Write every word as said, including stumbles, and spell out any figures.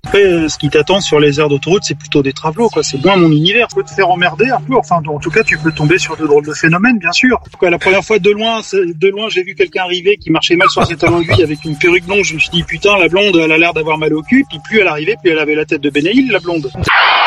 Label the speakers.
Speaker 1: Après, euh, ce qui t'attend sur les aires d'autoroute, c'est plutôt des travelots, quoi. C'est moins mon univers. Tu peux te faire emmerder un peu. Enfin, en tout cas, tu peux tomber sur de drôles de phénomènes, bien sûr. En tout cas, la première fois, de loin, de loin, j'ai vu quelqu'un arriver qui marchait mal sur ses talons d'aiguille avec une perruque blonde. Je me suis dit, putain, la blonde, elle a l'air d'avoir mal au cul. Puis plus elle arrivait, plus elle avait la tête de Bénéil, la blonde.